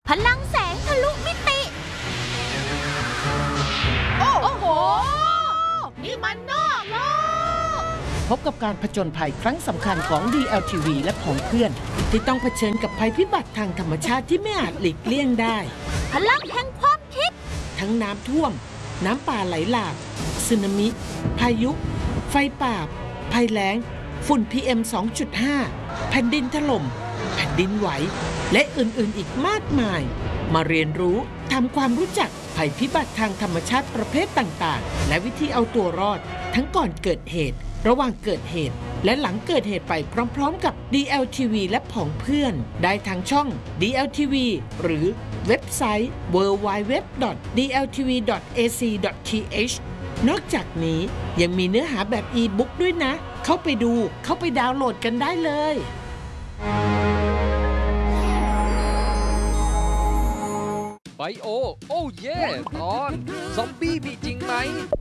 พลังแสงทะลุมิติโอ้โหนี่มันนอกโลกพบกับการผจญภัยครั้งสำคัญของ DLTV และของเพื่อนที่ต้องเผชิญกับภัยพิบัติทางธรรมชาติที่ไม่อาจหลีกเลี่ยงได้พลังแห่งความคิดทั้งน้ำท่วมน้ำป่าไหลหลากสึนามิพายุไฟป่าภัยแล้งฝุ่น PM 2.5 แผ่นดินถล่มแผ่นดินไหวและอื่นๆอีกมากมายมาเรียนรู้ทำความรู้จักภัยพิบัติทางธรรมชาติประเภทต่างๆและวิธีเอาตัวรอดทั้งก่อนเกิดเหตุระหว่างเกิดเหตุและหลังเกิดเหตุไปพร้อมๆกับ DLTV และผองเพื่อนได้ทางช่อง DLTV หรือเว็บไซต์ www.dltv.ac.th นอกจากนี้ยังมีเนื้อหาแบบอีบุ๊กด้วยนะเข้าไปดูเข้าไปดาวน์โหลดกันได้เลยไบโอโอ้เย่ตอนซอมบี้มีจริงไหม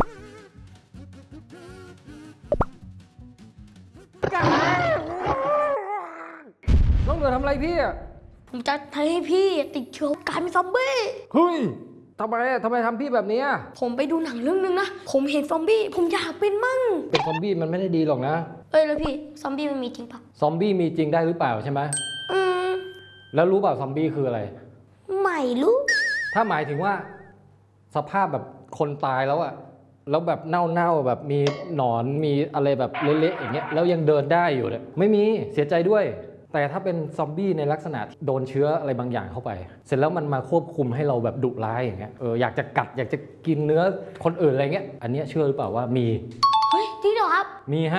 น้องเดือทำอะไรพี่อ่ะผมจะให้พี่ติดเชื้อกลายเป็นซอมบี้เฮ้ยทำไมทำพี่แบบนี้ผมไปดูหนังเรื่องนึงนะผมเห็นซอมบี้ผมอยากเป็นมั่งเป็นซอมบี้มันไม่ได้ดีหรอกนะแล้วพี่ซอมบี้มันมีจริงปะซอมบี้มีจริงได้หรือเปล่าใช่ไหมแล้วรู้เปล่าซอมบี้คืออะไรไม่รู้ถ้าหมายถึงว่าสภาพแบบคนตายแล้วอะแล้วแบบเน่าแบบมีหนอนมีอะไรแบบเละๆอย่างเงี้ยแล้วยังเดินได้อยู่เนี่ยไม่มีเสียใจด้วยแต่ถ้าเป็นซอมบี้ในลักษณะโดนเชื้ออะไรบางอย่างเข้าไปเสร็จแล้วมันมาควบคุมให้เราแบบดุร้ายอย่างเงี้ยอยากจะกัดอยากจะกินเนื้อคนอื่นอะไรเงี้ยอันนี้เชื่อหรือเปล่าว่ามีเฮ้ยจริงเหรอครับมีฮะ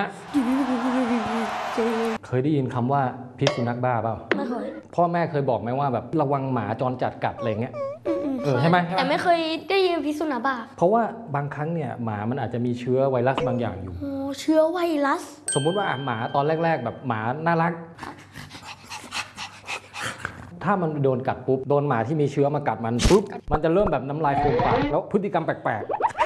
เคยได้ยินคำว่าพิษสุนัขบ้าเปล่าไม่เคยพ่อแม่เคยบอกไหมว่าแบบระวังหมาจรจัดกัดอะไรเงี้ยใช่ไหมแต่ไม่เคยได้ยินพิษสุนัขบ้าเพราะว่าบางครั้งเนี่ยหมามันอาจจะมีเชื้อไวรัสบางอย่างอยู่เชื้อไวรัสสมมุติว่าหมาตอนแรกๆแบบหมาน่ารักถ้ามันโดนกัดปุ๊บโดนหมาที่มีเชื้อมากัดมันปุ๊บมันจะเริ่มแบบน้ำลายฟูมปากแล้วพฤติกรรมแปลก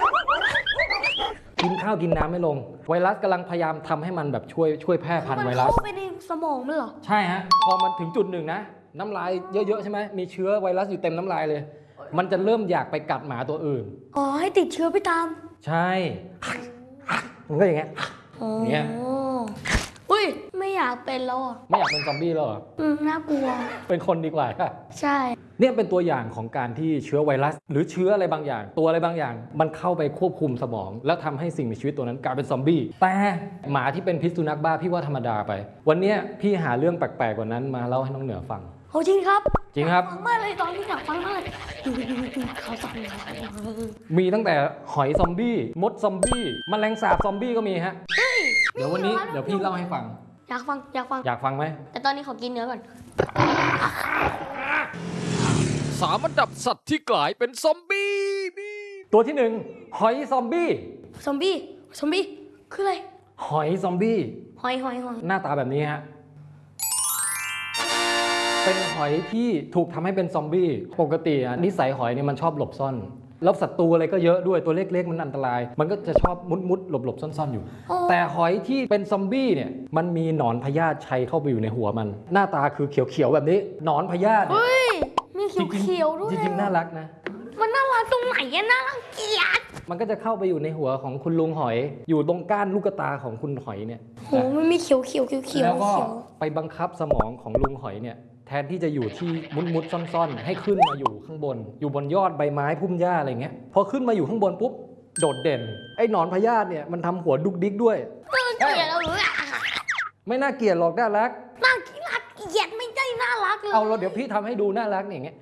ๆกินข้าวกินน้ำไม่ลงไวรัสกำลังพยายามทำให้มันแบบช่วยแพร่พันธุ์ไวรัสมันเข้าไปในสมองมันเหรอใช่ฮะพอมันถึงจุดหนึ่งนะน้ำลายเยอะๆใช่ไหมมีเชื้อไวรัสอยู่เต็มน้ำลายเลยมันจะเริ่มอยากไปกัดหมาตัวอื่นให้ติดเชื้อไปตามใช่มันก็อย่างเงี้ยเนี่ยอุ้ยไม่อยากเป็นแล้วไม่อยากเป็นซอมบี้แล้วน่ากลัวเป็นคนดีกว่าค่ะใช่เนี่ยเป็นตัวอย่างของการที่เชื้อไวรัสหรือเชื้ออะไรบางอย่างตัวอะไรบางอย่างมันเข้าไปควบคุมสมองแล้วทำให้สิ่งมีชีวิตตัวนั้นกลายเป็นซอมบี้แต่หมาที่เป็นพิษสุนัขบ้าพี่ว่าธรรมดาไปวันนี้พี่หาเรื่องแปลกๆกว่านั้นมาเล่าให้น้องเหนือฟังโอ้จริงครับจริงครับมากเลยตอนที่อยากฟังมากเลยเขาสั่งมีตั้งแต่หอยซอมบี้มดซอมบี้แมลงสาบซอมบี้ก็มีฮะเดี๋ยววันนี้เดี๋ยวพี่เล่าให้ฟังอยากฟังไหมแต่ตอนนี้ขอกินเนื้อก่อน 3 อันดับสัตว์ที่กลายเป็นซอมบี้ตัวที่1หอยซอมบี้คืออะไรหอยซอมบี้หอยหน้าตาแบบนี้ฮะเป็นหอยที่ถูกทำให้เป็นซอมบี้ปกตินิสัยหอยเนี่ยมันชอบหลบซ่อนแล้วศัตรูอะไรก็เยอะด้วยตัวเล็กๆมันอันตรายมันก็จะชอบมุดหลบซ่อนๆอยู่แต่หอยที่เป็นซอมบี้เนี่ยมันมีหนอนพยาธิชัยเข้าไปอยู่ในหัวมันหน้าตาคือเขียวๆแบบนี้หนอนพยาธิเฮ้ยมีเขียวด้วยจริงๆน่ารักนะมันน่ารักตรงไหนอะน่ารังเกียจมันก็จะเข้าไปอยู่ในหัวของคุณลุงหอยอยู่ตรงก้านลูกตาของคุณหอยเนี่ยโหมันมีเขียวแล้วก็ไปบังคับสมองของลุงหอยเนี่ยแทนที่จะอยู่ที่มุดซ่อนๆให้ขึ้นมาอยู่ข้างบนอยู่บนยอดใบไม้พุ่มหญ้าอะไรเงี้ยพอขึ้นมาอยู่ข้างบนปุ๊บโดดเด่นไอ้หนอนพยาธิเนี่ยมันทำหัวดุกดิกด้วยน่าเกลียดเราหรือไม่น่าเกลียดหรอกน่ารักน่าเกลียดไม่ได้น่ารักเลยเอาเราเดี๋ยวพี่ทำให้ดูน่ารักอย่างเงี้ย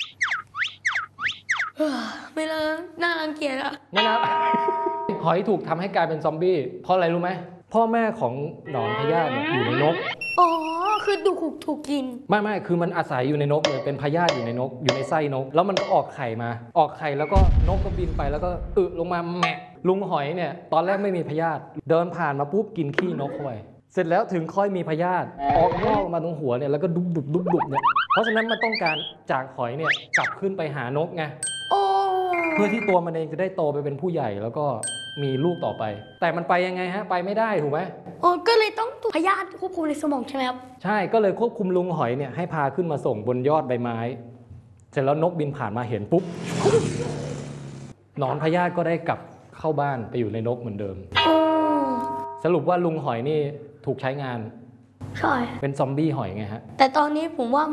ไม่เลยน่ารังเกียจอะไม่นะหอยถูกทำให้กลายเป็นซอมบี้เพราะอะไรรู้ไหมพ่อแม่ของหนอนพยาธิเนี่ยอยู่ในนกคือดูถูกกินไม่คือมันอาศัยอยู่ในนกเลยเป็นพยาธิอยู่ในนกอยู่ในไส้นกแล้วมันก็ออกไข่มาออกไข่แล้วก็นกก็บินไปแล้วก็ลงมาแมะลุงหอยเนี่ยตอนแรกไม่มีพยาธิเดินผ่านมาปุ๊บกินขี้นกเข้าไปเสร็จแล้วถึงค่อยมีพยาธิออกงอกมาตรงหัวเนี่ยแล้วก็ดุบเนี่ยเพราะฉะนั้นมันต้องการจากหอยเนี่ยกลับขึ้นไปหานกไงเพื่อที่ตัวมันเองจะได้โตไปเป็นผู้ใหญ่แล้วก็มีลูกต่อไปแต่มันไปยังไงฮะไปไม่ได้ถูกไหมก็เลยต้องพยาธิควบคุมในสมองใช่ไหมครับใช่ก็เลยควบคุมลุงหอยเนี่ยให้พาขึ้นมาส่งบนยอดใบไม้เสร็จแล้วนกบินผ่านมาเห็นปุ๊บหนอนพยาธิก็ได้กลับเข้าบ้านไปอยู่ในนกเหมือนเดิม สรุปว่าลุงหอยนี่ถูกใช้งานใช่เป็นซอมบี้หอยไงฮะแต่ตอนนี้ผมว่า